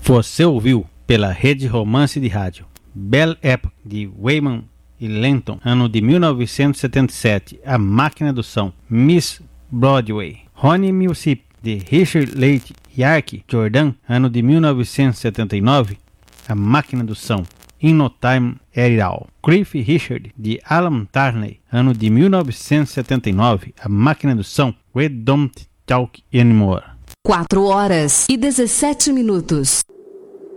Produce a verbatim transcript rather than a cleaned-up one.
Você ouviu pela Rede Romance de Rádio Belle Époque de Wyman e Lenton, ano de mil novecentos e setenta e sete, A Máquina do Som, Miss Broadway. Honey Mississippi de Richard Leigh Yark Jordan, ano de mil novecentos e setenta e nove, A Máquina do Som, In No Time At All. Cliff Richard de Alan Tarney, ano de mil novecentos e setenta e nove, A Máquina do Som, We Don't Talk Anymore. quatro horas e dezessete minutos.